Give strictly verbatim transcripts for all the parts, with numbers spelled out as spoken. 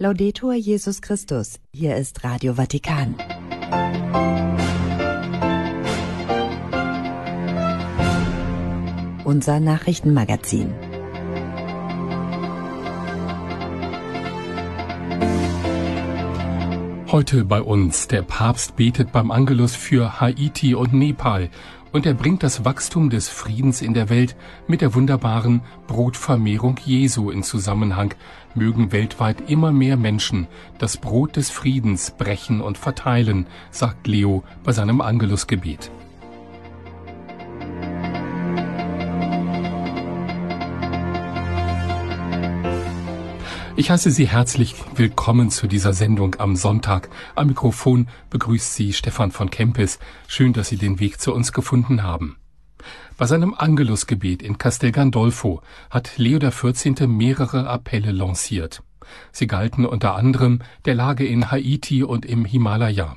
Laudetur Jesus Christus. Hier ist Radio Vatikan. Unser Nachrichtenmagazin. Heute bei uns. Der Papst betet beim Angelus für Haiti und Nepal und er bringt das Wachstum des Friedens in der Welt mit der wunderbaren Brotvermehrung Jesu in Zusammenhang. Mögen weltweit immer mehr Menschen das Brot des Friedens brechen und verteilen, sagt Leo bei seinem Angelusgebet. Ich heiße Sie herzlich willkommen zu dieser Sendung am Sonntag. Am Mikrofon begrüßt Sie Stefan von Kempis. Schön, dass Sie den Weg zu uns gefunden haben. Bei seinem Angelusgebet in Castel Gandolfo hat Leo der vierzehnte mehrere Appelle lanciert. Sie galten unter anderem der Lage in Haiti und im Himalaya.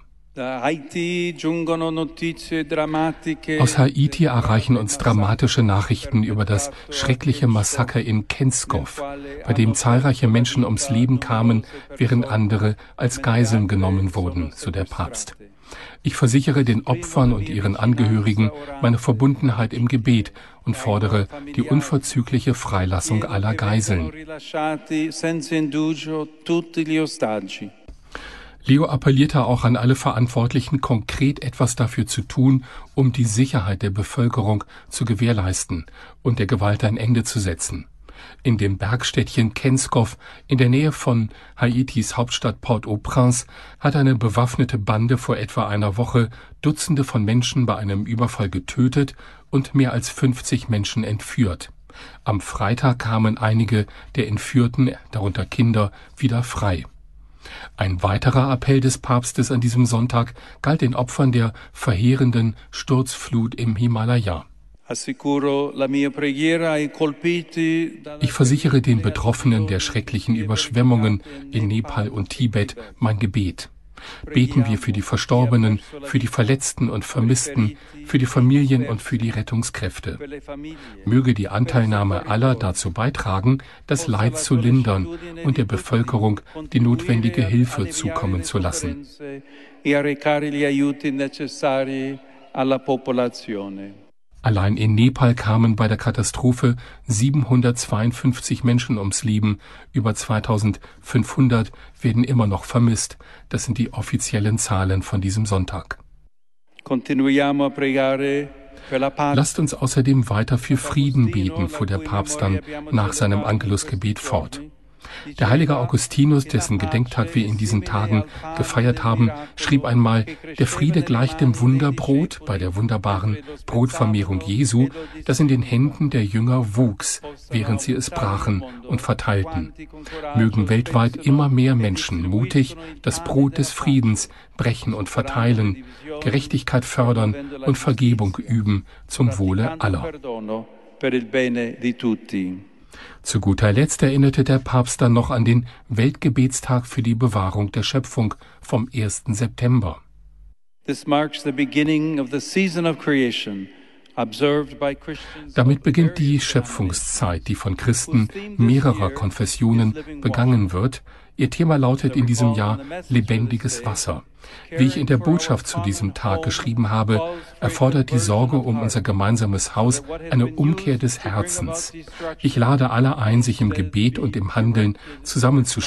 Aus Haiti erreichen uns dramatische Nachrichten über das schreckliche Massaker in Kenskow, bei dem zahlreiche Menschen ums Leben kamen, während andere als Geiseln genommen wurden, so der Papst. Ich versichere den Opfern und ihren Angehörigen meine Verbundenheit im Gebet und fordere die unverzügliche Freilassung aller Geiseln. Leo appellierte auch an alle Verantwortlichen, konkret etwas dafür zu tun, um die Sicherheit der Bevölkerung zu gewährleisten und der Gewalt ein Ende zu setzen. In dem Bergstädtchen Kenskow in der Nähe von Haitis Hauptstadt Port-au-Prince hat eine bewaffnete Bande vor etwa einer Woche Dutzende von Menschen bei einem Überfall getötet und mehr als fünfzig Menschen entführt. Am Freitag kamen einige der Entführten, darunter Kinder, wieder frei. Ein weiterer Appell des Papstes an diesem Sonntag galt den Opfern der verheerenden Sturzflut im Himalaya. Ich versichere den Betroffenen der schrecklichen Überschwemmungen in Nepal und Tibet mein Gebet. Beten wir für die Verstorbenen, für die Verletzten und Vermissten, für die Familien und für die Rettungskräfte. Möge die Anteilnahme aller dazu beitragen, das Leid zu lindern und der Bevölkerung die notwendige Hilfe zukommen zu lassen. Allein in Nepal kamen bei der Katastrophe siebenhundertzweiundfünfzig Menschen ums Leben, über zweitausendfünfhundert werden immer noch vermisst. Das sind die offiziellen Zahlen von diesem Sonntag. Lasst uns außerdem weiter für Frieden beten, fuhr der Papst dann nach seinem Angelusgebet fort. Der heilige Augustinus, dessen Gedenktag wir in diesen Tagen gefeiert haben, schrieb einmal, der Friede gleicht dem Wunderbrot bei der wunderbaren Brotvermehrung Jesu, das in den Händen der Jünger wuchs, während sie es brachen und verteilten. Mögen weltweit immer mehr Menschen mutig das Brot des Friedens brechen und verteilen, Gerechtigkeit fördern und Vergebung üben zum Wohle aller. Zu guter Letzt erinnerte der Papst dann noch an den Weltgebetstag für die Bewahrung der Schöpfung vom ersten September. Damit beginnt die Schöpfungszeit, die von Christen mehrerer Konfessionen begangen wird. Ihr Thema lautet in diesem Jahr lebendiges Wasser. Wie ich in der Botschaft zu diesem Tag geschrieben habe, erfordert die Sorge um unser gemeinsames Haus eine Umkehr des Herzens. Ich lade alle ein, sich im Gebet und im Handeln zusammenzuschließen